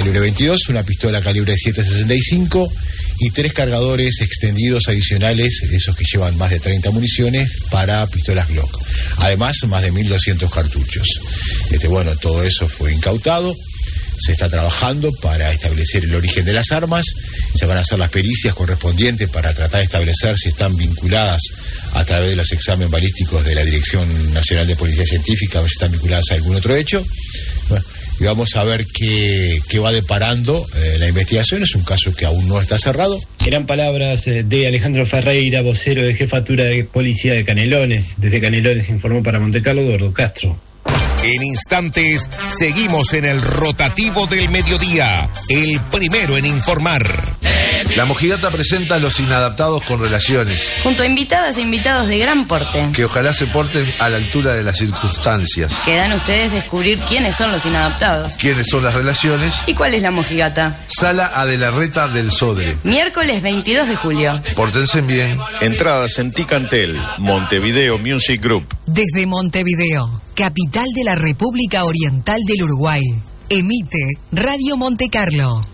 calibre 22, una pistola calibre 7.65 y 3 cargadores extendidos adicionales, esos que llevan más de 30 municiones, para pistolas Glock. Además, más de 1.200 cartuchos. Bueno, todo eso fue incautado. Se está trabajando para establecer el origen de las armas. Se van a hacer las pericias correspondientes para tratar de establecer si están vinculadas a través de los exámenes balísticos de la Dirección Nacional de Policía Científica, a ver si están vinculadas a algún otro hecho. Bueno, y vamos a ver qué va deparando la investigación. Es un caso que aún no está cerrado. Eran palabras de Alejandro Ferreira, vocero de Jefatura de Policía de Canelones. Desde Canelones informó para Montecarlo Eduardo Castro. En instantes, seguimos en el rotativo del mediodía, el primero en informar. La Mojigata presenta a los inadaptados con relaciones. Junto a invitadas e invitados de gran porte. Que ojalá se porten a la altura de las circunstancias. Quedan ustedes descubrir quiénes son los inadaptados. Quiénes son las relaciones. ¿Y cuál es la Mojigata? Sala Adelarreta del Sodre. Miércoles 22 de julio. Pórtense bien. Entradas en Ticantel, Montevideo Music Group. Desde Montevideo, capital de la República Oriental del Uruguay. Emite Radio Montecarlo,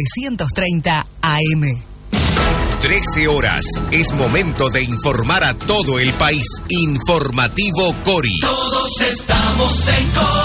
930 AM. 13 horas. Es momento de informar a todo el país. Informativo Cori. Todos estamos en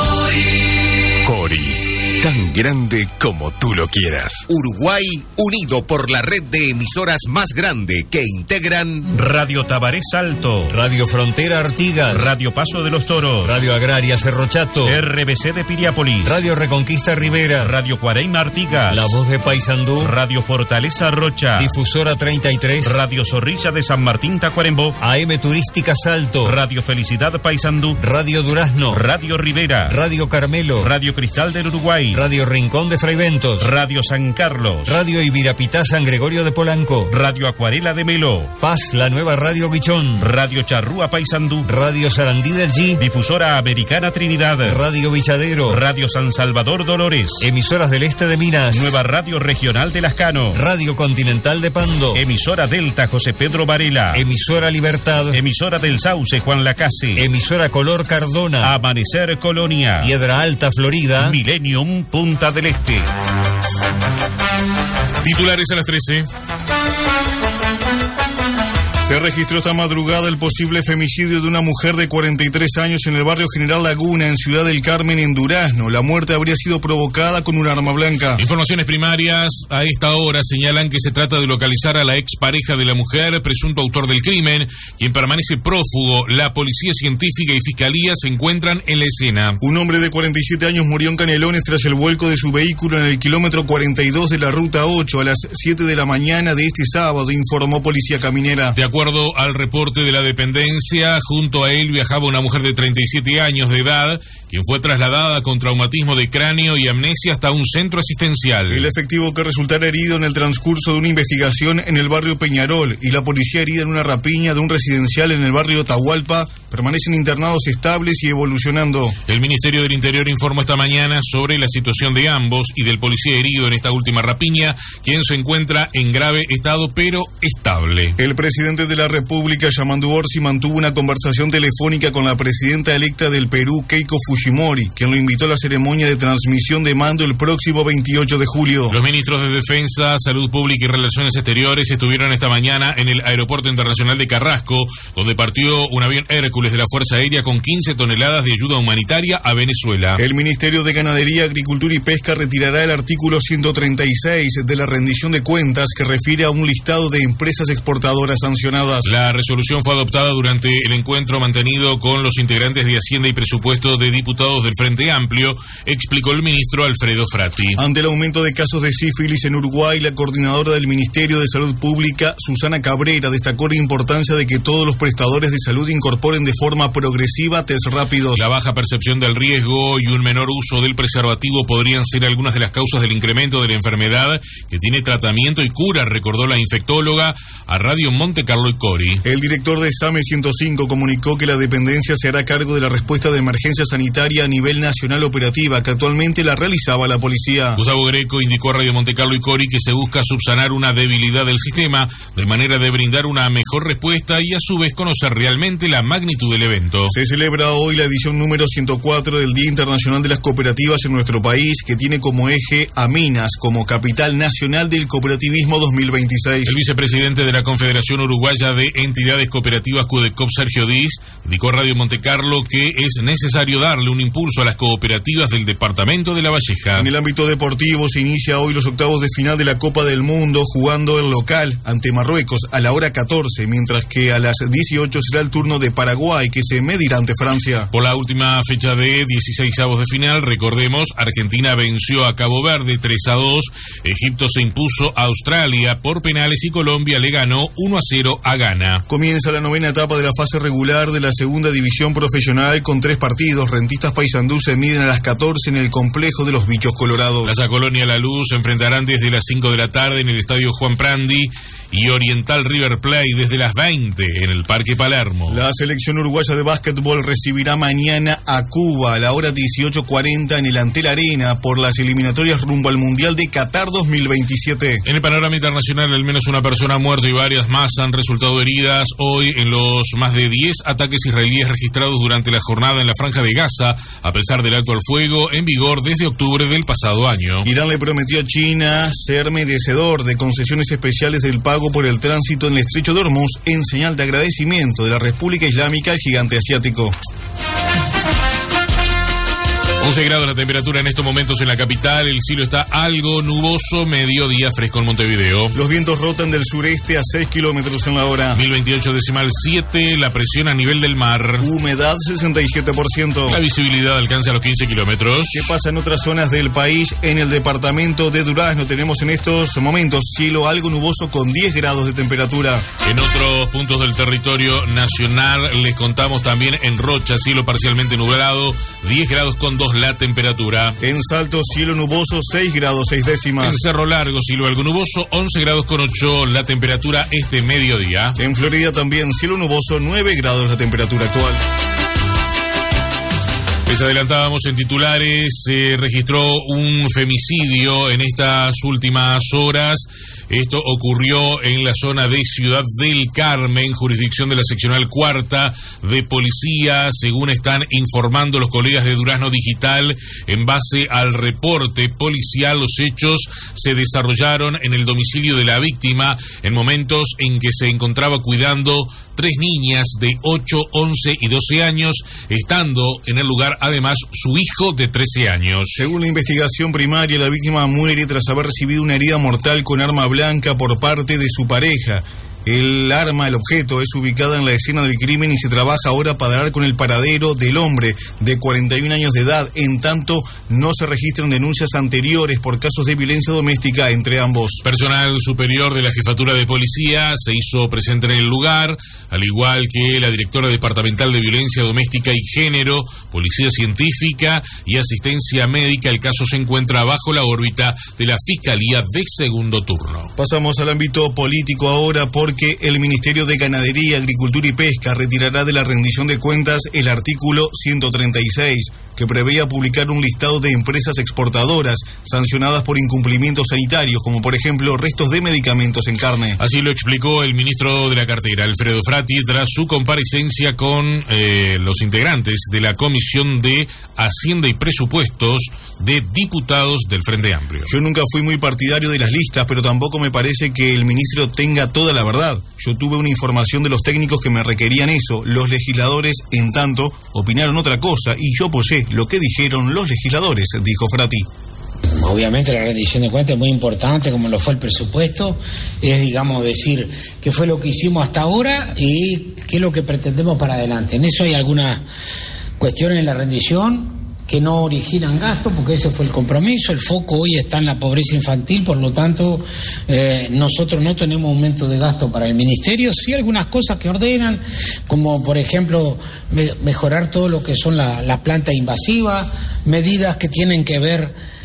Cori. Cori. Tan grande como tú lo quieras. Uruguay, unido por la red de emisoras más grande que integran Radio Tabaré Salto, Radio Frontera Artigas, Radio Paso de los Toros, Radio Agraria Cerro Chato, RBC de Piriápolis, Radio Reconquista Rivera, Radio Cuareima Artigas, La Voz de Paysandú, Radio Fortaleza Rocha, Difusora 33, Radio Zorrilla de San Martín Tacuarembó, AM Turística Salto, Radio Felicidad Paysandú, Radio Durazno, Radio Rivera, Radio Carmelo, Radio Cristal del Uruguay, Radio Rincón de Fraiventos, Radio San Carlos, Radio Ibirapitá San Gregorio de Polanco, Radio Acuarela de Melo, Paz, la nueva Radio Guichón, Radio Charrúa Paysandú, Radio Sarandí del G, Difusora Americana Trinidad, Radio Villadero, Radio San Salvador Dolores, Emisoras del Este de Minas, Nueva Radio Regional de Lascano, Radio Continental de Pando, Emisora Delta José Pedro Varela, Emisora Libertad, Emisora del Sauce Juan Lacase, Emisora Color Cardona, Amanecer Colonia, Piedra Alta Florida, Millennium Punta del Este. Titulares a las 13. Se registró esta madrugada el posible femicidio de una mujer de 43 años en el barrio General Laguna, en Ciudad del Carmen, en Durazno. La muerte habría sido provocada con un arma blanca. Informaciones primarias a esta hora señalan que se trata de localizar a la expareja de la mujer, presunto autor del crimen, quien permanece prófugo. La policía científica y fiscalía se encuentran en la escena. Un hombre de 47 años murió en Canelones tras el vuelco de su vehículo en el kilómetro 42 de la ruta 8 a las 7 de la mañana de este sábado, informó Policía Caminera. De acuerdo al reporte de la dependencia, junto a él viajaba una mujer de 37 años de edad, quien fue trasladada con traumatismo de cráneo y amnesia hasta un centro asistencial. El efectivo que resultara herido en el transcurso de una investigación en el barrio Peñarol y la policía herida en una rapiña de un residencial en el barrio Atahualpa permanecen internados estables y evolucionando. El Ministerio del Interior informó esta mañana sobre la situación de ambos y del policía herido en esta última rapiña, quien se encuentra en grave estado pero estable. El presidente de la República, Yamandu Orsi, mantuvo una conversación telefónica con la presidenta electa del Perú, Keiko Fujimori, quien lo invitó a la ceremonia de transmisión de mando el próximo 28 de julio. Los ministros de Defensa, Salud Pública y Relaciones Exteriores estuvieron esta mañana en el Aeropuerto Internacional de Carrasco, donde partió un avión Hércules de la Fuerza Aérea con 15 toneladas de ayuda humanitaria a Venezuela. El Ministerio de Ganadería, Agricultura y Pesca retirará el artículo 136 de la rendición de cuentas que refiere a un listado de empresas exportadoras sancionadas. La resolución fue adoptada durante el encuentro mantenido con los integrantes de Hacienda y Presupuesto de diputados del Frente Amplio, explicó el ministro Alfredo Frati. Ante el aumento de casos de sífilis en Uruguay, la coordinadora del Ministerio de Salud Pública, Susana Cabrera, destacó la importancia de que todos los prestadores de salud incorporen de forma progresiva test rápidos. La baja percepción del riesgo y un menor uso del preservativo podrían ser algunas de las causas del incremento de la enfermedad, que tiene tratamiento y cura, recordó la infectóloga a Radio Montecarlo y Cori. El director de SAME 105 comunicó que la dependencia se hará cargo de la respuesta de emergencia sanitaria sanitaria a nivel nacional operativa, que actualmente la realizaba la policía. Gustavo Greco indicó a Radio Montecarlo y Cori que se busca subsanar una debilidad del sistema, de manera de brindar una mejor respuesta y a su vez conocer realmente la magnitud del evento. Se celebra hoy la edición número 104 del Día Internacional de las Cooperativas en nuestro país, que tiene como eje a Minas como capital nacional del cooperativismo 2026. El vicepresidente de la Confederación Uruguaya de Entidades Cooperativas, CUDECOP, Sergio Diz, indicó a Radio Montecarlo que es necesario darle un impulso a las cooperativas del departamento de La Valleja. En el ámbito deportivo se inicia hoy los octavos de final de la Copa del Mundo, jugando el local ante Marruecos a la hora 14, mientras que a las 18 será el turno de Paraguay, que se medirá ante Francia. Por la última fecha de 16avos de final, recordemos, Argentina venció a Cabo Verde 3-2, Egipto se impuso a Australia por penales y Colombia le ganó 1-0 a Ghana. Comienza la novena etapa de la fase regular de la segunda división profesional con 3 partidos. Rentistas Paysandú se miden a las 14 en el complejo de los Bichos Colorados. Plaza Colonia La Luz se enfrentarán desde las 5 de la tarde en el estadio Juan Prandi y Oriental River Plate desde las 20 en el Parque Palermo. La selección uruguaya de básquetbol recibirá mañana a Cuba a la hora 18:40 en el Antel Arena por las eliminatorias rumbo al Mundial de Qatar 2027. En el panorama internacional, al menos una persona ha muerto y varias más han resultado heridas hoy en los más de 10 ataques israelíes registrados durante la jornada en la Franja de Gaza, a pesar del alto al fuego en vigor desde octubre del pasado año. Irán le prometió a China ser merecedor de concesiones especiales del pago por el tránsito en el estrecho de Hormuz en señal de agradecimiento de la República Islámica al gigante asiático. 11 grados la temperatura en estos momentos en la capital, el cielo está algo nuboso, mediodía fresco en Montevideo. Los vientos rotan del sureste a 6 kilómetros en la hora. 1028,7, la presión a nivel del mar. Humedad 67%. La visibilidad alcanza los 15 kilómetros. ¿Qué pasa en otras zonas del país? En el departamento de Durazno tenemos en estos momentos cielo algo nuboso con 10 grados de temperatura. En otros puntos del territorio nacional les contamos también en Rocha, cielo parcialmente nublado, 10 grados con 2 la temperatura. En Salto, cielo nuboso, 6 grados 6 décimas. En Cerro Largo, cielo algo nuboso, 11 grados con 8 la temperatura este mediodía. En Florida también, cielo nuboso, 9 grados la temperatura actual. Les adelantábamos en titulares, se registró un femicidio en estas últimas horas. Esto ocurrió en la zona de Ciudad del Carmen, jurisdicción de la seccional 4ª de policía, según están informando los colegas de Durazno Digital. En base al reporte policial, los hechos se desarrollaron en el domicilio de la víctima en momentos en que se encontraba cuidando 3 niñas de 8, 11 y 12 años, estando en el lugar además su hijo de 13 años. Según la investigación primaria, la víctima muere tras haber recibido una herida mortal con arma blanca por parte de su pareja. El objeto, es ubicada en la escena del crimen y se trabaja ahora para dar con el paradero del hombre de 41 años de edad. En tanto, no se registran denuncias anteriores por casos de violencia doméstica entre ambos. Personal superior de la Jefatura de Policía se hizo presente en el lugar, al igual que la directora departamental de Violencia Doméstica y Género, Policía Científica y Asistencia Médica. El caso se encuentra bajo la órbita de la Fiscalía de segundo turno. Pasamos al ámbito político ahora porque el Ministerio de Ganadería, Agricultura y Pesca retirará de la rendición de cuentas el artículo 136, que preveía publicar un listado de empresas exportadoras sancionadas por incumplimientos sanitarios, como por ejemplo restos de medicamentos en carne. Así lo explicó el ministro de la cartera, Alfredo Frati, tras su comparecencia con los integrantes de la Comisión de Hacienda y Presupuestos de Diputados del Frente Amplio. Yo nunca fui muy partidario de las listas, pero tampoco me parece que el ministro tenga toda la verdad. Yo tuve una información de los técnicos que me requerían eso. Los legisladores, en tanto, opinaron otra cosa y yo posé lo que dijeron los legisladores, dijo Frati. Obviamente la rendición de cuentas es muy importante, como lo fue el presupuesto, es, digamos, decir qué fue lo que hicimos hasta ahora y qué es lo que pretendemos para adelante. En eso hay algunas cuestiones en la rendición que no originan gasto, porque ese fue el compromiso. El foco hoy está en la pobreza infantil, por lo tanto nosotros no tenemos aumento de gasto para el ministerio. Sí algunas cosas que ordenan, como por ejemplo mejorar todo lo que son las plantas invasivas, medidas que tienen que ver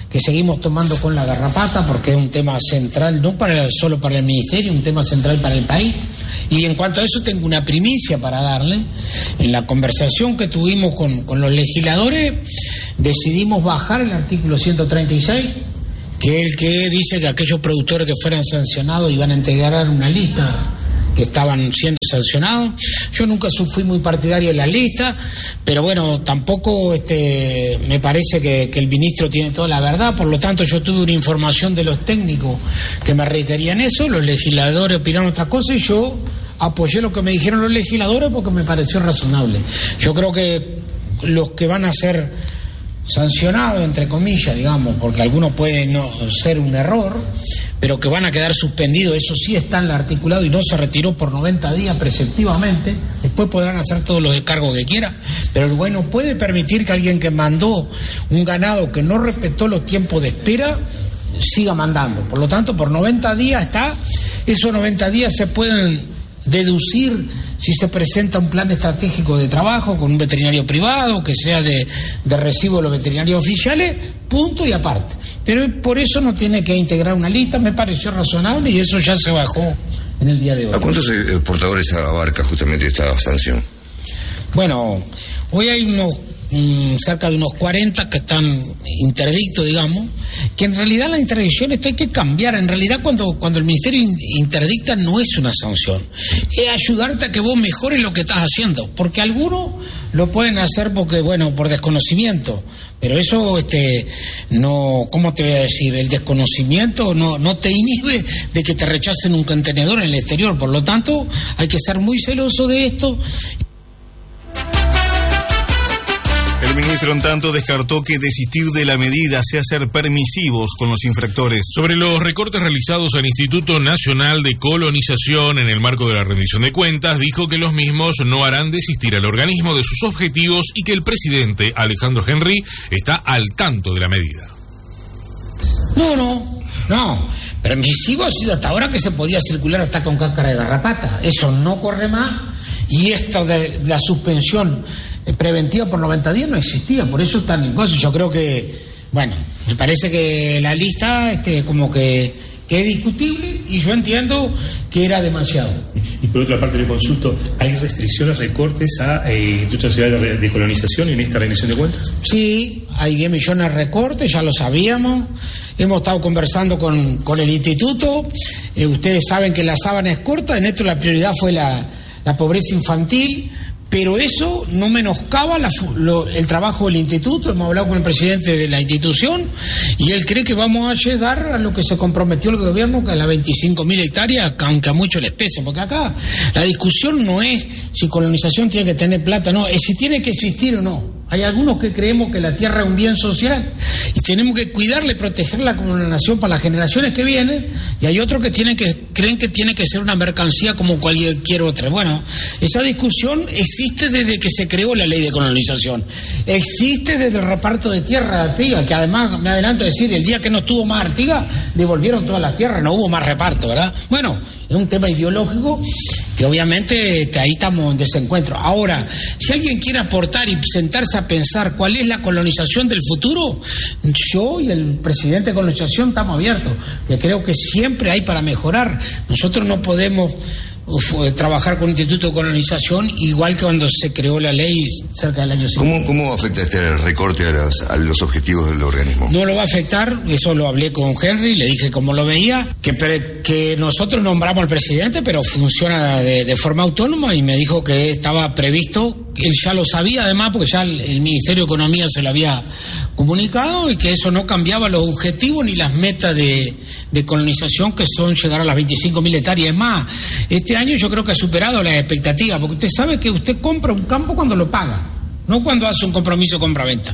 que seguimos tomando con la garrapata, porque es un tema central, no solo para el Ministerio, un tema central para el país. Y en cuanto a eso tengo una primicia para darle. En la conversación que tuvimos con los legisladores, decidimos bajar el artículo 136, que es el que dice que aquellos productores que fueran sancionados iban a integrar una lista que estaban siendo sancionados. Yo nunca fui muy partidario de la lista, pero bueno, tampoco me parece que el ministro tiene toda la verdad. Por lo tanto, yo tuve una información de los técnicos que me requerían eso, los legisladores opinaron otra cosa y yo apoyé lo que me dijeron los legisladores porque me pareció razonable. Yo creo que los que van a ser sancionados, entre comillas, digamos, porque algunos pueden no ser un error, pero que van a quedar suspendidos, eso sí está en el articulado y no se retiró por 90 días preceptivamente. Después podrán hacer todos los descargos que quieran, pero el güey no puede permitir que alguien que mandó un ganado que no respetó los tiempos de espera siga mandando. Por lo tanto, por 90 días está, esos 90 días se pueden deducir si se presenta un plan estratégico de trabajo con un veterinario privado, que sea de recibo de los veterinarios oficiales, punto y aparte. Pero por eso no tiene que integrar una lista, me pareció razonable y eso ya se bajó en el día de hoy. ¿A cuántos portadores abarca justamente esta sanción? Bueno, hoy hay cerca de unos 40 que están interdictos, digamos, que en realidad la interdicción esto hay que cambiar. En realidad cuando el Ministerio interdicta no es una sanción, es ayudarte a que vos mejores lo que estás haciendo, porque algunos lo pueden hacer porque, bueno, por desconocimiento, pero eso no, ¿cómo te voy a decir? El desconocimiento no te inhibe de que te rechacen un contenedor en el exterior. Por lo tanto, hay que ser muy celoso de esto. El ministro, en tanto, descartó que desistir de la medida sea ser permisivos con los infractores. Sobre los recortes realizados al Instituto Nacional de Colonización en el marco de la rendición de cuentas, dijo que los mismos no harán desistir al organismo de sus objetivos y que el presidente Alejandro Henry está al tanto de la medida. No. Permisivo ha sido hasta ahora que se podía circular hasta con cáscara de garrapata. Eso no corre más y esto de la suspensión preventiva por 90 días no existía, por eso están en cosas. Yo creo que, bueno, me parece que la lista como que es discutible y yo entiendo que era demasiado. Y por otra parte le consulto, ¿hay restricciones, recortes a Instituto Nacional de Colonización en esta rendición de cuentas? Sí, hay 10 millones de recortes, ya lo sabíamos, hemos estado conversando con el instituto, ustedes saben que la sábana es corta, en esto la prioridad fue la pobreza infantil, pero eso no menoscaba el trabajo del instituto. Hemos hablado con el presidente de la institución y él cree que vamos a llegar a lo que se comprometió el gobierno, que a las 25.000 hectáreas, aunque a muchos les pese, porque acá la discusión no es si colonización tiene que tener plata, no, es si tiene que existir o no. Hay algunos que creemos que la tierra es un bien social y tenemos que cuidarla y protegerla como una nación para las generaciones que vienen, y hay otros que creen que tiene que ser una mercancía como cualquier otra. Bueno, esa discusión existe desde que se creó la ley de colonización, existe desde el reparto de tierra de Artigas, que además, me adelanto a decir, el día que no estuvo más Artigas, devolvieron todas las tierras, no hubo más reparto, ¿verdad? Bueno, es un tema ideológico que obviamente ahí estamos en desencuentro. Ahora, si alguien quiere aportar y sentarse a pensar cuál es la colonización del futuro, yo y el presidente de colonización estamos abiertos, que creo que siempre hay para mejorar. Nosotros no podemos trabajar con el Instituto de Colonización igual que cuando se creó la ley cerca del año 50. ¿Cómo afecta este recorte a los objetivos del organismo? No lo va a afectar, eso lo hablé con Henry, le dije cómo lo veía, que nosotros nombramos al presidente, pero funciona de forma autónoma, y me dijo que estaba previsto, él ya lo sabía además, porque ya el Ministerio de Economía se lo había comunicado, y que eso no cambiaba los objetivos ni las metas de colonización, que son llegar a las 25.000 hectáreas. Es más, este año yo creo que ha superado las expectativas, porque usted sabe que usted compra un campo cuando lo paga, no cuando hace un compromiso de compra-venta.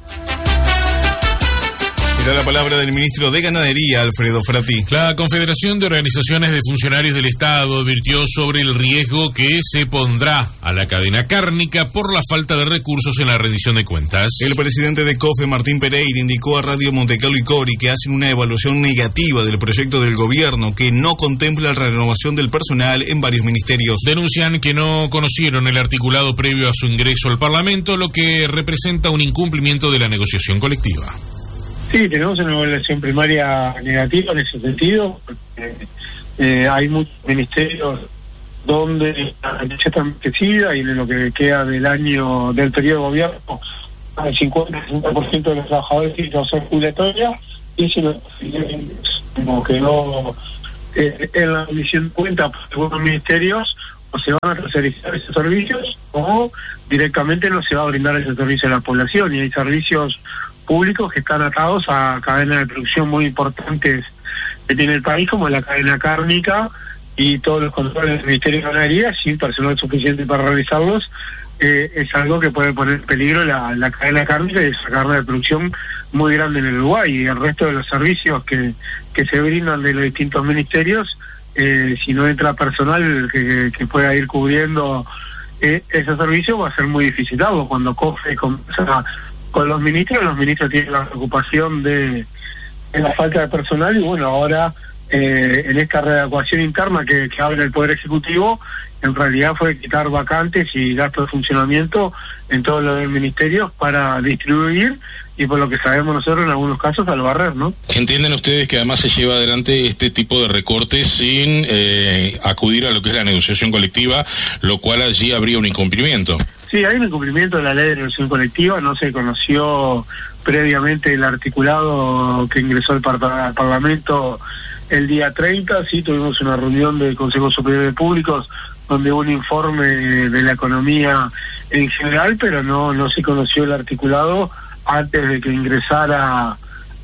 Era la palabra del ministro de Ganadería, Alfredo Frati. La Confederación de Organizaciones de Funcionarios del Estado advirtió sobre el riesgo que se pondrá a la cadena cárnica por la falta de recursos en la rendición de cuentas. El presidente de COFE, Martín Pereira, indicó a Radio Montecarlo y Cori que hacen una evaluación negativa del proyecto del gobierno que no contempla la renovación del personal en varios ministerios. Denuncian que no conocieron el articulado previo a su ingreso al Parlamento, lo que representa un incumplimiento de la negociación colectiva. Sí, tenemos una evaluación primaria negativa en ese sentido. Hay muchos ministerios donde la derecha está envejecida y en lo que queda del periodo de gobierno, el 50-60% de los trabajadores tienen que ser jubilatoria, y si no, como que no, en la emisión de cuenta por algunos ministerios, o se van a tercerizar esos servicios o directamente no se va a brindar ese servicio a la población, y hay servicios públicos que están atados a cadenas de producción muy importantes que tiene el país, como la cadena cárnica y todos los controles del Ministerio de Ganadería, sin personal suficiente para realizarlos. Es algo que puede poner en peligro la cadena cárnica y esa cadena de producción muy grande en el Uruguay, y el resto de los servicios que se brindan de los distintos ministerios, si no entra personal que pueda ir cubriendo esos servicios, va a ser muy difícil. Cuando COFE comienza con los ministros tienen la preocupación de la falta de personal, y bueno, ahora en esta readecuación interna que abre el Poder Ejecutivo, en realidad fue quitar vacantes y gastos de funcionamiento en todos los ministerios para distribuir, y por lo que sabemos nosotros en algunos casos al barrer, ¿no? ¿Entienden ustedes que además se lleva adelante este tipo de recortes sin acudir a lo que es la negociación colectiva, lo cual allí habría un incumplimiento? Sí, hay un incumplimiento de la ley de negociación colectiva, no se conoció previamente el articulado que ingresó al Parlamento el día 30, sí tuvimos una reunión del Consejo Superior de Públicos donde hubo un informe de la economía en general, pero no se conoció el articulado antes de que ingresara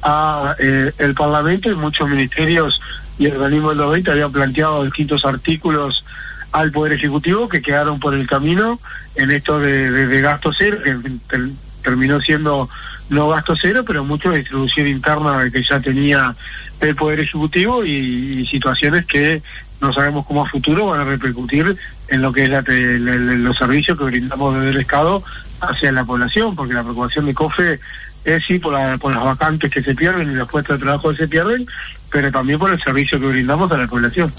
a el Parlamento, y muchos ministerios y organismos de los 20 habían planteado distintos artículos al Poder Ejecutivo que quedaron por el camino en esto de gasto cero, que terminó siendo no gasto cero, pero mucho de distribución interna que ya tenía el Poder Ejecutivo, y situaciones que no sabemos cómo a futuro van a repercutir en lo que es los servicios que brindamos desde el Estado hacia la población, porque la preocupación de COFE es sí por las vacantes que se pierden y los puestos de trabajo que se pierden, pero también por el servicio que brindamos a la población.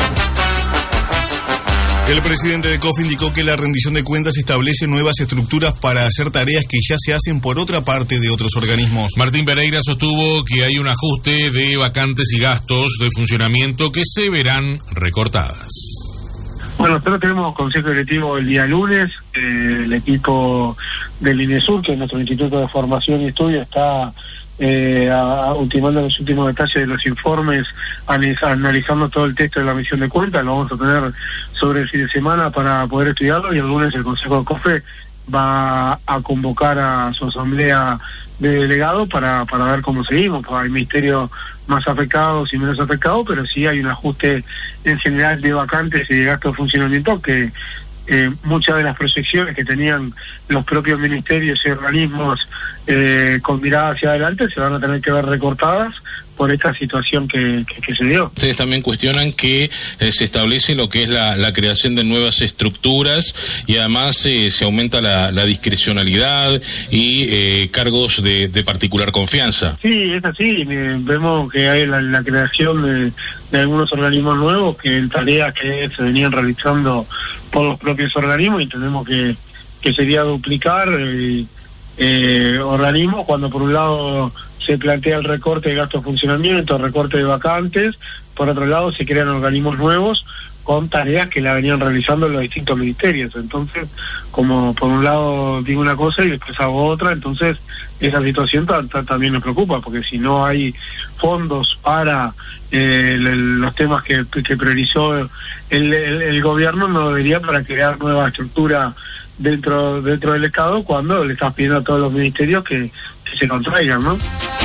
El presidente de COFE indicó que la rendición de cuentas establece nuevas estructuras para hacer tareas que ya se hacen por otra parte de otros organismos. Martín Pereira sostuvo que hay un ajuste de vacantes y gastos de funcionamiento que se verán recortadas. Bueno, nosotros tenemos consejo directivo el día lunes, el equipo del INESUR, que es nuestro Instituto de Formación y Estudio, está ultimando los últimos detalles de los informes, analizando todo el texto de la emisión de cuentas. Lo vamos a tener sobre el fin de semana para poder estudiarlo, y el lunes el Consejo de COFE va a convocar a su asamblea de delegados para ver cómo seguimos. Pues hay ministerios más afectados y menos afectados, pero sí hay un ajuste en general de vacantes y de gasto de funcionamiento que muchas de las proyecciones que tenían los propios ministerios y organismos con mirada hacia adelante se van a tener que ver recortadas por esta situación que se dio. Ustedes también cuestionan que se establece lo que es la creación de nuevas estructuras, y además se aumenta la discrecionalidad y cargos de particular confianza. Sí, es así. Vemos que hay la creación de algunos organismos nuevos que en tareas que se venían realizando por los propios organismos, y entendemos que sería duplicar organismos cuando por un lado se plantea el recorte de gasto de funcionamiento, el recorte de vacantes, por otro lado se crean organismos nuevos con tareas que la venían realizando los distintos ministerios. Entonces, como por un lado digo una cosa y después hago otra, entonces esa situación también nos preocupa, porque si no hay fondos para los temas que priorizó el gobierno, no debería para crear nueva estructura dentro del Estado, cuando le estás pidiendo a todos los ministerios que se contraigan, ¿no?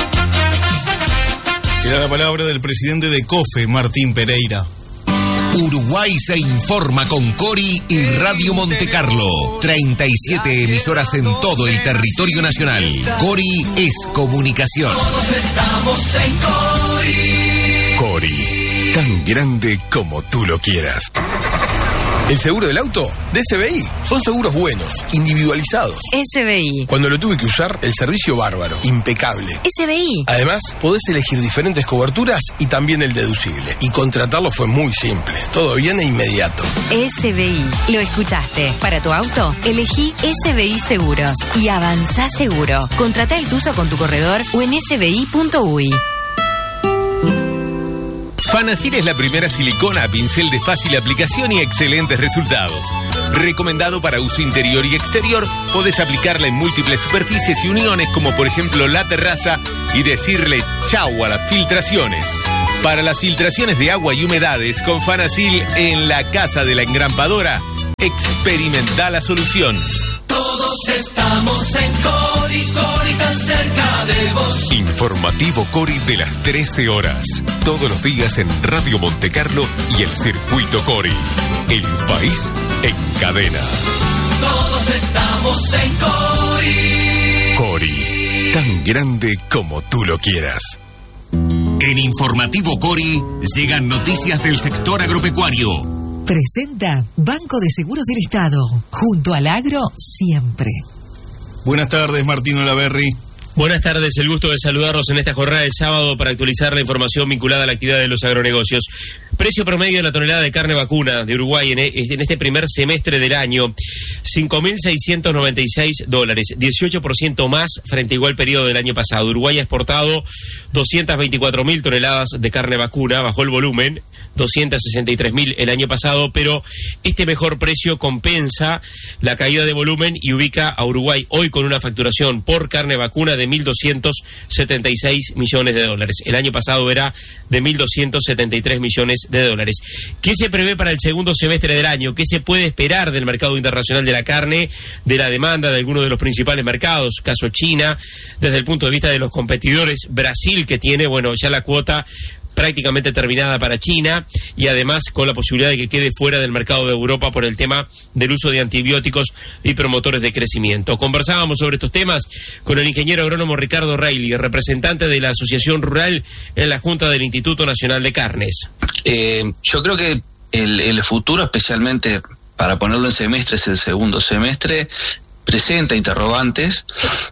Era la palabra del presidente de COFE, Martín Pereira. Uruguay se informa con Cori y Radio Monte Carlo. 37 emisoras en todo el territorio nacional. Cori es comunicación. Todos estamos en Cori. Cori, tan grande como tú lo quieras. El seguro del auto de SBI. Son seguros buenos, individualizados. SBI. Cuando lo tuve que usar, el servicio bárbaro, impecable. SBI. Además, podés elegir diferentes coberturas y también el deducible. Y contratarlo fue muy simple. Todo bien e inmediato. SBI. Lo escuchaste. Para tu auto, elegí SBI Seguros. Y avanzá seguro. Contratá el tuyo con tu corredor o en sbi.uy. Fanasil es la primera silicona a pincel de fácil aplicación y excelentes resultados. Recomendado para uso interior y exterior, podés aplicarla en múltiples superficies y uniones como por ejemplo la terraza y decirle chau a las filtraciones. Para las filtraciones de agua y humedades con Fanasil en la casa de la engrampadora, experimenta la solución. Todos estamos en Cori, Cori tan cerca de vos. Informativo Cori de las 13 horas. Todos los días en Radio Montecarlo y el Circuito Cori. El país en cadena. Todos estamos en Cori. Cori, tan grande como tú lo quieras. En Informativo Cori llegan noticias del sector agropecuario. Presenta Banco de Seguros del Estado. Junto al agro, siempre. Buenas tardes, Martín Olaverri. Buenas tardes, el gusto de saludarlos en esta jornada de sábado para actualizar la información vinculada a la actividad de los agronegocios. Precio promedio de la tonelada de carne vacuna de Uruguay en este primer semestre del año, $5.696, 18% más frente a igual periodo del año pasado. Uruguay ha exportado 224.000 toneladas de carne vacuna, bajó el volumen, 263.000 el año pasado, pero este mejor precio compensa la caída de volumen y ubica a Uruguay hoy con una facturación por carne vacuna de $1.276 millones. El año pasado era de $1.273 millones. ¿Qué se prevé para el segundo semestre del año? ¿Qué se puede esperar del mercado internacional de la carne, de la demanda de algunos de los principales mercados? Caso China, desde el punto de vista de los competidores, Brasil, que tiene, ya la cuota prácticamente terminada para China y además con la posibilidad de que quede fuera del mercado de Europa por el tema del uso de antibióticos y promotores de crecimiento. Conversábamos sobre estos temas con el ingeniero agrónomo Ricardo Reilly, representante de la Asociación Rural en la Junta del Instituto Nacional de Carnes. Yo creo que el futuro, especialmente para ponerlo en semestres, el segundo semestre, presenta interrogantes.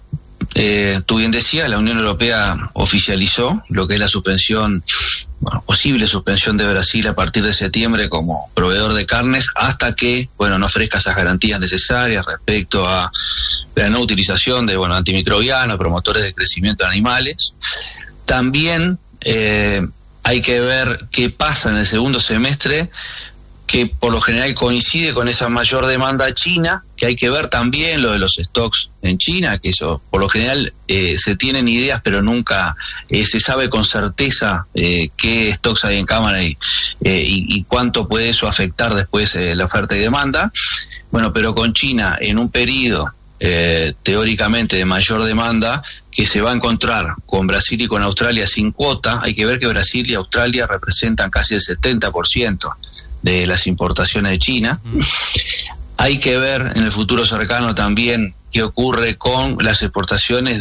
Tú bien decías, la Unión Europea oficializó lo que es la suspensión, posible suspensión de Brasil a partir de septiembre como proveedor de carnes hasta que, no ofrezca esas garantías necesarias respecto a la no utilización de, antimicrobianos, promotores de crecimiento de animales. También hay que ver qué pasa en el segundo semestre, que por lo general coincide con esa mayor demanda china, que hay que ver también lo de los stocks en China, que eso por lo general se tienen ideas pero nunca se sabe con certeza qué stocks hay en cámara y cuánto puede eso afectar después la oferta y demanda. Pero con China en un periodo teóricamente de mayor demanda, que se va a encontrar con Brasil y con Australia sin cuota. Hay que ver que Brasil y Australia representan casi el 70% de las importaciones de China. Hay que ver en el futuro cercano también qué ocurre con las exportaciones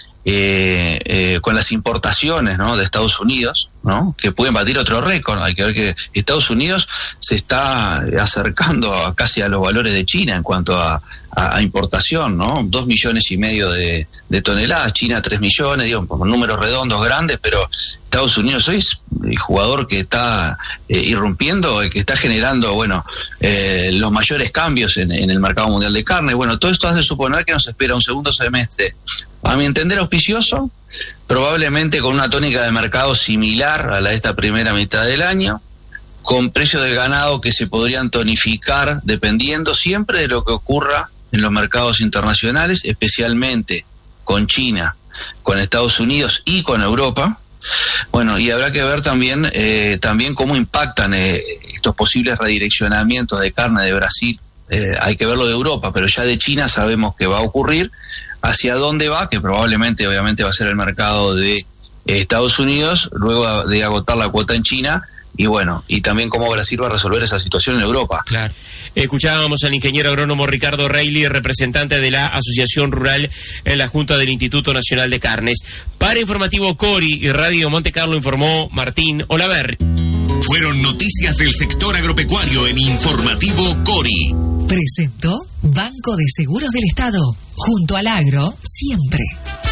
con las importaciones, de Estados Unidos, que pueden batir otro récord. Hay que ver que Estados Unidos se está acercando casi a los valores de China en cuanto a importación, 2,5 millones de toneladas, China 3 millones, con números redondos grandes, pero Estados Unidos hoy es el jugador que está irrumpiendo, que está generando los mayores cambios en el mercado mundial de carne. Todo esto hace suponer que nos espera un segundo semestre, a mi entender, auspicioso, probablemente con una tónica de mercado similar a la de esta primera mitad del año, con precios del ganado que se podrían tonificar dependiendo siempre de lo que ocurra en los mercados internacionales, especialmente con China, con Estados Unidos y con Europa. Y habrá que ver también cómo impactan estos posibles redireccionamientos de carne de Brasil. Hay que verlo de Europa, pero ya de China sabemos que va a ocurrir. Hacia dónde va, que probablemente obviamente va a ser el mercado de Estados Unidos, luego de agotar la cuota en China, y también cómo Brasil va a resolver esa situación en Europa. Claro. Escuchábamos al ingeniero agrónomo Ricardo Reilly, representante de la Asociación Rural en la Junta del Instituto Nacional de Carnes. Para Informativo Cori y Radio Montecarlo informó Martín Olaverri. Fueron noticias del sector agropecuario en Informativo Cori. Presentó Banco de Seguros del Estado. Junto al agro, siempre.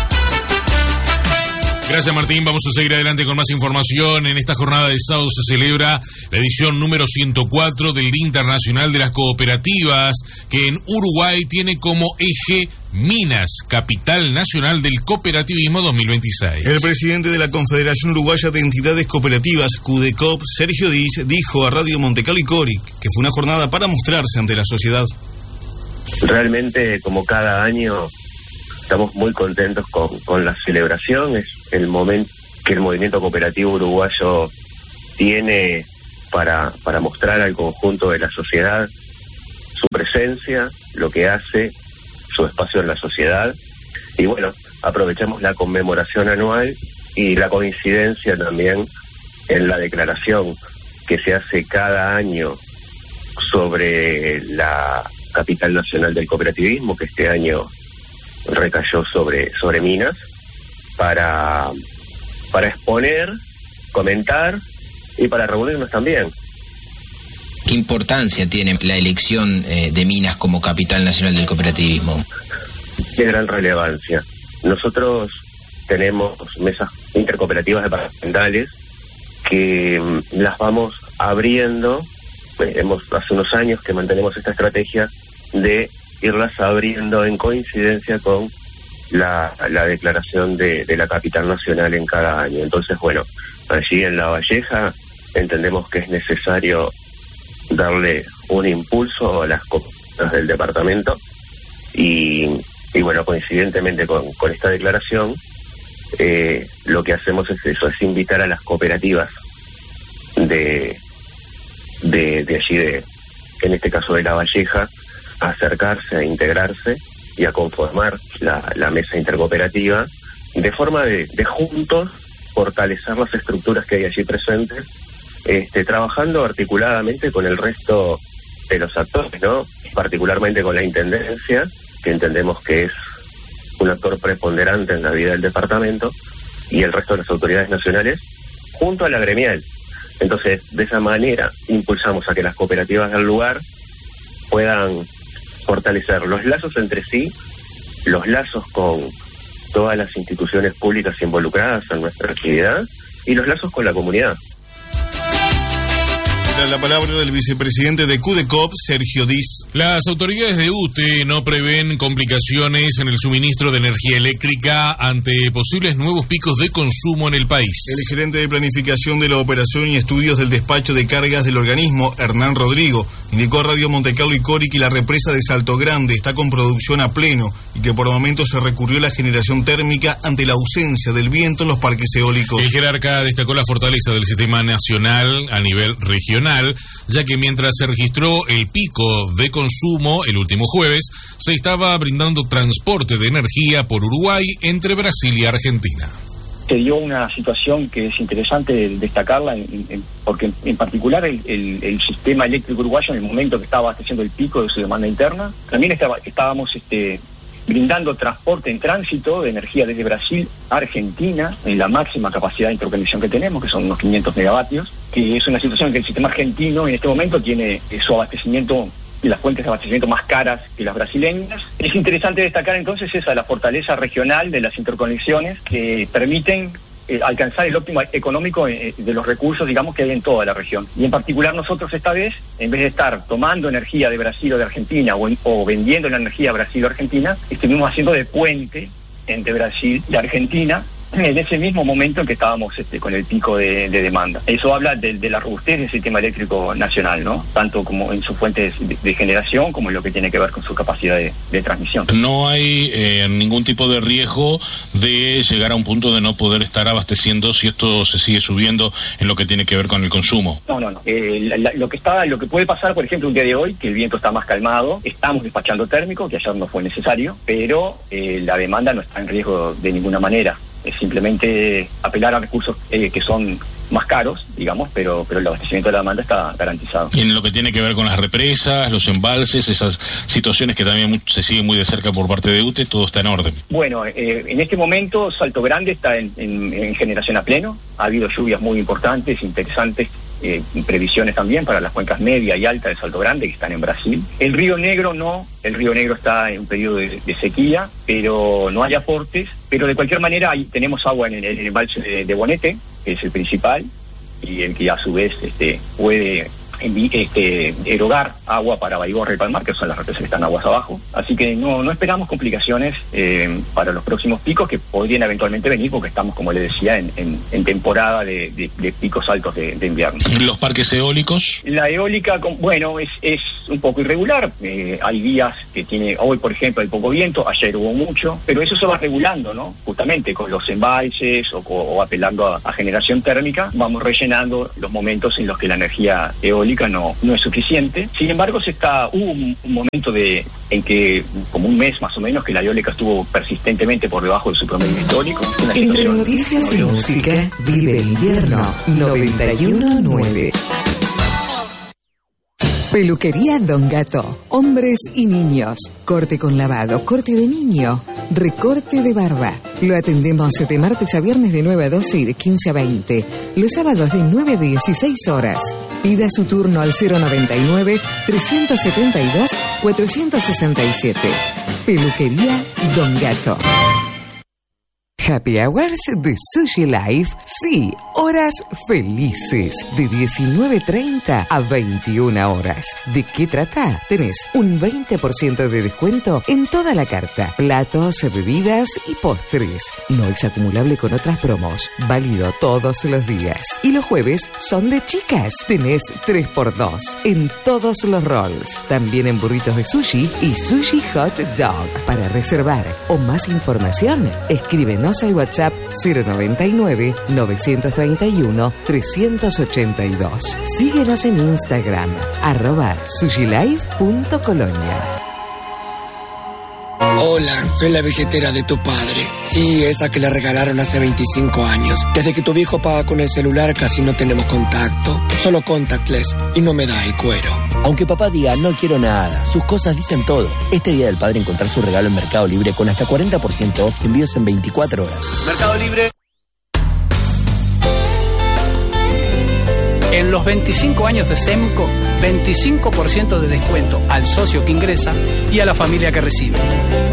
Gracias, Martín. Vamos a seguir adelante con más información. En esta jornada de sábado se celebra la edición número 104 del Día Internacional de las Cooperativas, que en Uruguay tiene como eje Minas, capital nacional del cooperativismo 2026. El presidente de la Confederación Uruguaya de Entidades Cooperativas, CUDECOP, Sergio Diz, dijo a Radio Montecarlo y Cori que fue una jornada para mostrarse ante la sociedad. Realmente, como cada año, estamos muy contentos con la celebración. Es el momento que el movimiento cooperativo uruguayo tiene para mostrar al conjunto de la sociedad su presencia, lo que hace, su espacio en la sociedad. Y bueno, aprovechamos la conmemoración anual y la coincidencia también en la declaración que se hace cada año sobre la capital nacional del cooperativismo, que este año recayó sobre Minas, para exponer, comentar y para reunirnos también. ¿Qué importancia tiene la elección de Minas como capital nacional del cooperativismo? De gran relevancia. Nosotros tenemos mesas intercooperativas departamentales que las vamos abriendo. Hace unos años que mantenemos esta estrategia de irlas abriendo en coincidencia con la declaración de la capital nacional en cada año. Entonces, bueno, allí en La Valleja entendemos que es necesario darle un impulso a las cooperativas del departamento y bueno, coincidentemente con esta declaración, lo que hacemos es eso, es invitar a las cooperativas de allí, en este caso de La Valleja, a acercarse, a integrarse y a conformar la mesa intercooperativa, de forma de juntos fortalecer las estructuras que hay allí presentes, trabajando articuladamente con el resto de los actores, ¿no? Particularmente con la Intendencia, que entendemos que es un actor preponderante en la vida del departamento, y el resto de las autoridades nacionales, junto a la gremial. Entonces, de esa manera, impulsamos a que las cooperativas del lugar puedan fortalecer los lazos entre sí, los lazos con todas las instituciones públicas involucradas en nuestra actividad y los lazos con la comunidad. La palabra del vicepresidente de CUDECOP, Sergio Diz. Las autoridades de UTE no prevén complicaciones en el suministro de energía eléctrica ante posibles nuevos picos de consumo en el país. El gerente de planificación de la operación y estudios del despacho de cargas del organismo, Hernán Rodrigo, indicó a Radio Montecarlo y Cori que la represa de Salto Grande está con producción a pleno y que por momentos se recurrió a la generación térmica ante la ausencia del viento en los parques eólicos. El jerarca destacó la fortaleza del sistema nacional a nivel regional, ya que mientras se registró el pico de consumo el último jueves, se estaba brindando transporte de energía por Uruguay entre Brasil y Argentina. Se dio una situación que es interesante destacarla, porque en particular el sistema eléctrico uruguayo, en el momento que estaba abasteciendo el pico de su demanda interna, también estábamos brindando transporte en tránsito de energía desde Brasil a Argentina, en la máxima capacidad de interconexión que tenemos, que son unos 500 megavatios, que es una situación que el sistema argentino en este momento tiene su abastecimiento y las fuentes de abastecimiento más caras que las brasileñas. Es interesante destacar entonces la fortaleza regional de las interconexiones que permiten alcanzar el óptimo económico de los recursos, digamos, que hay en toda la región. Y en particular nosotros esta vez, en vez de estar tomando energía de Brasil o de Argentina o vendiendo la energía a Brasil o Argentina, estuvimos haciendo de puente entre Brasil y Argentina en ese mismo momento en que estábamos con el pico de demanda. Eso habla de la robustez del sistema eléctrico nacional, ¿no? Tanto como en sus fuentes de generación como en lo que tiene que ver con su capacidad de transmisión. No hay ningún tipo de riesgo de llegar a un punto de no poder estar abasteciendo si esto se sigue subiendo en lo que tiene que ver con el consumo. No. Lo que puede pasar, por ejemplo, un día de hoy, que el viento está más calmado, estamos despachando térmico, que ayer no fue necesario, pero la demanda no está en riesgo de ninguna manera. Es simplemente apelar a recursos que son más caros, digamos, pero el abastecimiento de la demanda está garantizado. Y en lo que tiene que ver con las represas, los embalses, esas situaciones que también se siguen muy de cerca por parte de UTE, todo está en orden. Bueno, en este momento Salto Grande está en generación a pleno. Ha habido lluvias muy importantes, interesantes, previsiones también para las cuencas media y alta de Salto Grande, que están en Brasil. El Río Negro no, el Río Negro está en un periodo de sequía, pero no hay aportes. Pero de cualquier manera ahí tenemos agua en el embalse de Bonete, que es el principal, y el que a su vez puede erogar agua para Baigorra y Palmar, que son las represas que están aguas abajo. Así que no esperamos complicaciones para los próximos picos que podrían eventualmente venir, porque estamos, como le decía, en temporada de picos altos de invierno. ¿Los parques eólicos? La eólica, bueno, es un poco irregular. Hay días que tiene, hoy por ejemplo hay poco viento, ayer hubo mucho, pero eso se va regulando, ¿no? Justamente con los embalses o apelando a generación térmica, vamos rellenando los momentos en los que la energía eólica no es suficiente. Sin embargo, hubo un momento en que, como un mes más o menos, que la eólica estuvo persistentemente por debajo de su promedio histórico. Entre noticias y música, vive el invierno 91.9. Peluquería Don Gato. Hombres y niños. Corte con lavado, corte de niño, recorte de barba. Lo atendemos de martes a viernes de 9 a 12 y de 15 a 20. Los sábados de 9 a 16 horas. Pida su turno al 099-372-467. Peluquería Don Gato. Happy Hours de Sushi Life, sí, horas felices, de 19:30 a 21 horas. ¿De qué trata? Tenés un 20% de descuento en toda la carta, platos, bebidas y postres. No es acumulable con otras promos, válido todos los días. Y los jueves son de chicas, tenés 3x2 en todos los rolls. También en burritos de sushi y sushi hot dog. Para reservar o más información, escríbenos al WhatsApp 099-931-382. Síguenos en Instagram, @sushilife.colonia. Hola, soy la billetera de tu padre. Sí, esa que le regalaron hace 25 años. Desde que tu viejo paga con el celular casi no tenemos contacto. Solo contactless y no me da el cuero. Aunque papá diga no quiero nada, sus cosas dicen todo. Este Día del Padre encontrar su regalo en Mercado Libre con hasta 40% off, envíos en 24 horas. Mercado Libre. En los 25 años de SEMCO, 25% de descuento al socio que ingresa y a la familia que recibe.